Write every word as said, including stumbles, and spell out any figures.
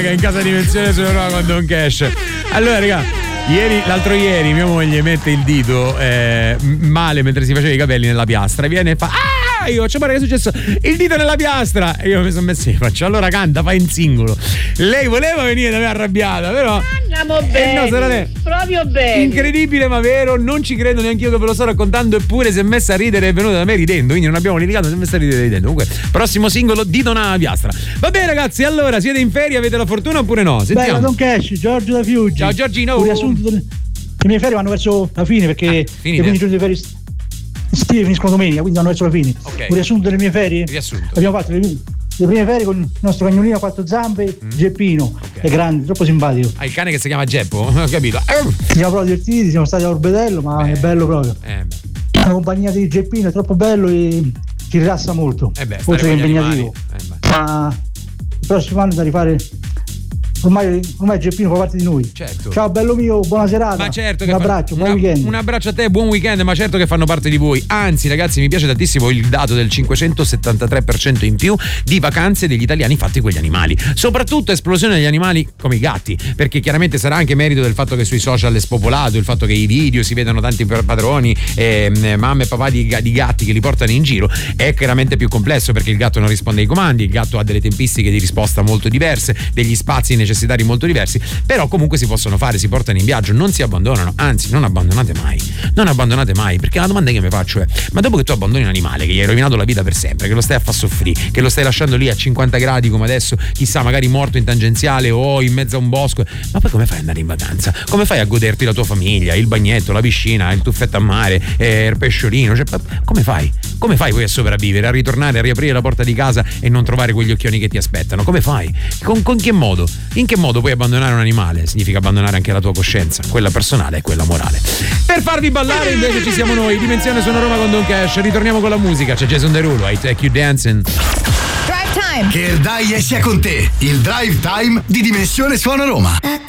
in casa Dimensione Sonora con Don Cash. Allora raga, ieri, l'altro ieri mia moglie mette il dito eh, male mentre si faceva i capelli nella piastra, viene e fa ah, io faccio guarda che è successo, il dito nella piastra, e io mi sono messo, faccio allora canta, fai in singolo. Lei voleva venire da me arrabbiata, però andiamo bene, eh no, sorelle, proprio bene, incredibile ma vero, non ci credo neanche io che ve lo sto raccontando, eppure si è messa a ridere e è venuta da me ridendo, quindi non abbiamo litigato, si è messa a ridere ridendo. Comunque prossimo singolo, dito nella piastra. Va bene ragazzi, allora siete in ferie, avete la fortuna oppure no? Sentiamo. Bella Don Cash, Giorgio da Fiuggi. Ciao Giorgino. Un riassunto delle... le mie ferie vanno verso la fine perché ah, i primi giorni di ferie estive finiscono domenica, quindi vanno verso la fine. Okay. Un riassunto delle mie ferie. Riassunto. Abbiamo fatto le, le prime ferie con il nostro cagnolino a quattro zampe, mm. Geppino, okay. È grande, troppo simpatico. Ah, il cane che si chiama Geppo, ho capito. Ci siamo proprio divertiti, siamo stati a Orbetello, ma beh, è bello proprio. Eh beh. La compagnia di Geppino è troppo bello e ci rilassa molto. Eh beh, oltre che impegnativo. Eh ma il prossimo anno da rifare. Ormai, ormai Geppino fa parte di noi. Certo. Ciao bello mio, buona serata. Ma certo che un abbraccio, fa... buon una, weekend. Un abbraccio a te, buon weekend, ma certo che fanno parte di voi. Anzi, ragazzi, mi piace tantissimo il dato del cinquecentosettantatré per cento in più di vacanze degli italiani fatti con gli animali. Soprattutto esplosione degli animali come i gatti, perché chiaramente sarà anche merito del fatto che sui social è spopolato, il fatto che i video si vedono tanti padroni, eh, mamme e papà di, di gatti che li portano in giro. È chiaramente più complesso perché il gatto non risponde ai comandi, il gatto ha delle tempistiche di risposta molto diverse, degli spazi necessitari molto diversi. Però comunque si possono fare, si portano in viaggio, non si abbandonano, anzi non abbandonate mai, non abbandonate mai, perché la domanda che mi faccio è: ma dopo che tu abbandoni un animale che gli hai rovinato la vita per sempre, che lo stai a far soffrire, che lo stai lasciando lì a cinquanta gradi come adesso, chissà magari morto in tangenziale o in mezzo a un bosco, ma poi come fai ad andare in vacanza? Come fai a goderti la tua famiglia, il bagnetto, la piscina, il tuffetto a mare, eh, il pesciolino, cioè, come fai? Come fai poi a sopravvivere, a ritornare, a riaprire la porta di casa e non trovare quegli occhioni che ti aspettano? Come fai? Con, con che modo? In che modo puoi abbandonare un animale? Significa abbandonare anche la tua coscienza, quella personale e quella morale. Per farvi ballare invece ci siamo noi, Dimensione Suona Roma con Don Cash. Ritorniamo con la musica, c'è Jason Derulo, I Take You Dancing. Drive Time. Che il dai sia con te, il Drive Time di Dimensione Suona Roma.